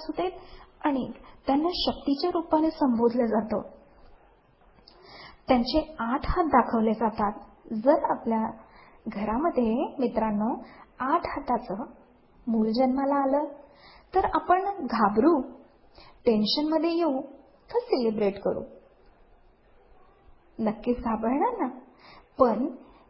असू देत, अनेक, त्यांना शक्तीच्या रूपाने संबोधलं जातं. त्यांचे 8 हात दाखवले जातात. जर आपल्या घरामध्ये मित्रांनो 8 हाताचं मूल जन्माला आलं तर आपण घाबरू, टेन्शन मध्ये येऊ का सेलिब्रेट करू? नक्कीच घाबरणार ना. पण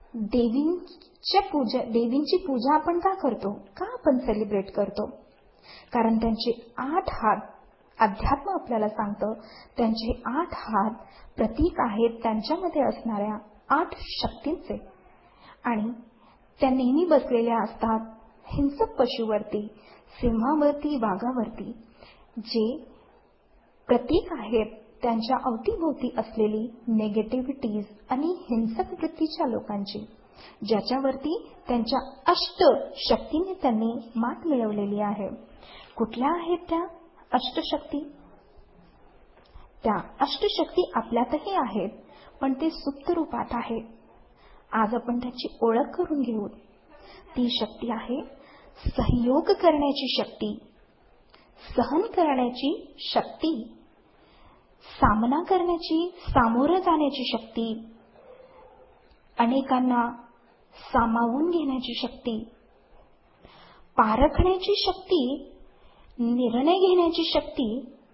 देवींची पूजा आपण का करतो? का आपण सेलिब्रेट करतो? कारण त्यांचे 8 हात, अध्यात्म आपल्याला सांगतं, त्यांचे 8 हात प्रतीक आहेत त्यांच्यामध्ये असणाऱ्या 8 शक्तींचे. आणि त्या नेहमी बसलेल्या असतात हिंसक पशुवरती, सिंहावरती, वाघावरती. जे प्रतीक आहेत त्यांच्या अवतीभोवती असलेली नेगेटिव्हिटीज आणि हिंसक वृत्तीच्या लोकांची, ज्याच्यावरती त्यांच्या 8 शक्तीने त्यांनी मात मिळवलेली आहे. कुठल्या आहेत त्या 8 शक्ती? त्या 8 शक्ती आपल्यातही आहेत, पण ते सुप्त रूपात आहेत. आज आपण त्याची ओळख करून घेऊ. ती शक्ती आहे सहयोग करण्याची शक्ती, सहन करण्याची शक्ती, सामना करण्याची, सामोरं जाण्याची शक्ती, अनेकांना सामावून घेण्याची शक्ती, पारखण्याची शक्ती, निर्णय घेण्याची शक्ती,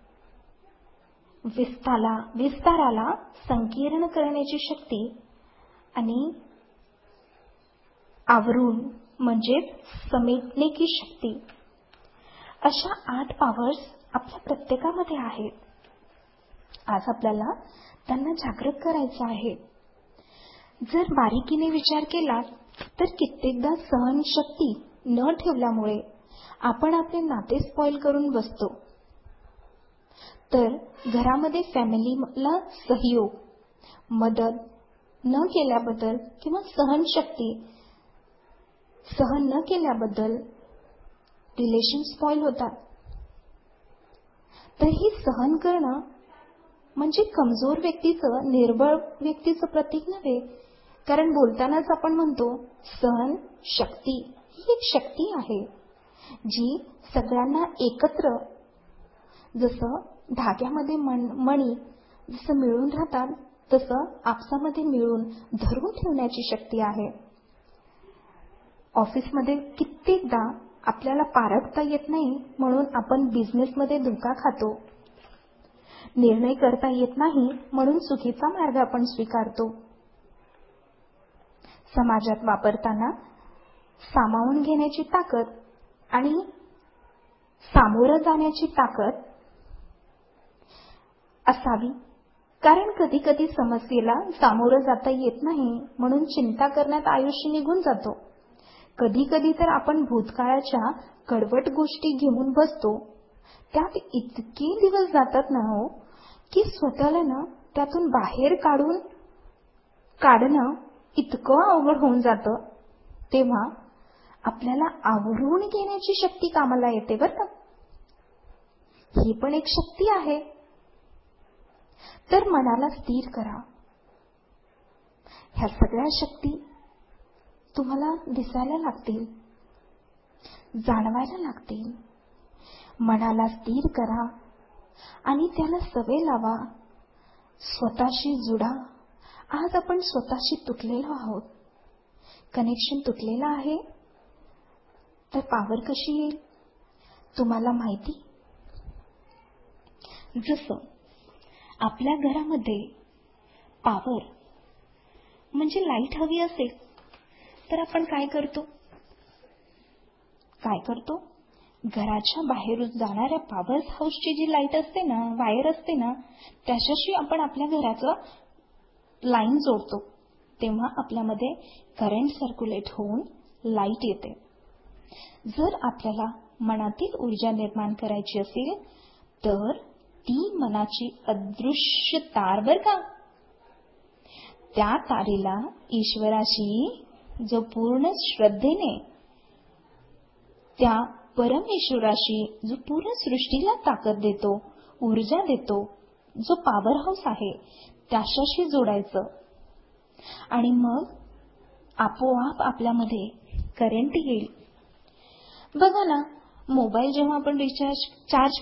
विस्ताराला संकीर्ण करण्याची शक्ती आणि आवरून म्हणजे समेटण्याची शक्ती. अशा 8 पॉवर्स आपल्या प्रत्येकामध्ये आहेत. आज आपल्याला त्यांना जागृत करायचं आहे. जर बारीकीने विचार केला तर कित्येकदा सहनशक्ती न ठेवल्यामुळे आपण आपले नाते स्पॉइल करून बसतो. तर घरामध्ये फॅमिलीला सहयोग, मदत न केल्याबद्दल किंवा सहनशक्ती सहन न केल्याबद्दल रिलेशन स्पॉइल होतात. तर ही सहन करणं म्हणजे कमजोर व्यक्तीचं, निर्बळ व्यक्तीचं प्रतीक नव्हे. कारण बोलतानाच आपण म्हणतो सहन शक्ती ही एक शक्ती आहे जी सगळ्यांना एकत्र, जसं धाग्यामध्ये मणी जसं मिळून राहतात तसं आपसामध्ये मिळून धरून ठेवण्याची शक्ती आहे. ऑफिसमध्ये कित्येकदा आपल्याला पारखता येत नाही म्हणून आपण बिझनेसमध्ये धोका खातो. निर्णय करता येत नाही म्हणून चुकीचा मार्ग आपण स्वीकारतो. समाजात वापरताना सामावून घेण्याची ताकद आणि सामोरं जाण्याची ताकद असावी. कारण कधी कधी समस्येला सामोरं जाता येत नाही म्हणून चिंता करण्यात आयुष्य निघून जातो. कधी कधी तर आपण भूतकाळाच्या कडवट गोष्टी घेऊन बसतो. त्यात इतके दिवस जातात ना हो, की स्वतःला ना त्यातून बाहेर काढणं इतकं अवघड होऊन जातं. तेव्हा आपल्याला आवरून घेण्याची शक्ती कामाला येते बरं का. ही पण एक शक्ती आहे. तर मनाला स्थिर करा. ह्या सगळ्या शक्ती तुम्हाला दिसायला लागतील, जाणवायला लागतील. मनाला स्थिर करा आणि त्याला सवय लावा. स्वतःशी जुडा. आज आपण स्वतःशी तुटलेलो आहोत. कनेक्शन तुटलेलं आहे. तर पॉवर कशी येईल तुम्हाला माहिती? जसं आपल्या घरामध्ये पॉवर म्हणजे लाईट हवी असेल तर आपण काय करतो? घराच्या बाहेरून जाणाऱ्या पॉवर हाऊसची जी लाईट असते ना, वायर असते ना, त्याच्याशी आपण आपल्या घराचं लाईन जोडतो. तेव्हा आपल्यामध्ये करंट सर्क्युलेट होऊन लाईट येते. जर आपल्याला मनातील ऊर्जा निर्माण करायची असेल तर ती मनाची अदृश्य तार बर का, त्या तारेला ईश्वराशी जो पूर्ण श्रद्धेने, त्या परमेश्वराशी जो पूर्ण सृष्टीला ताकद देतो, ऊर्जा देतो, जो पॉवर हाऊस आहे त्याच्याशी जोडायचं. आणि मग आपोआप आपल्यामध्ये करंट येईल. बघा ना, मोबाईल जेव्हा आपण चार्ज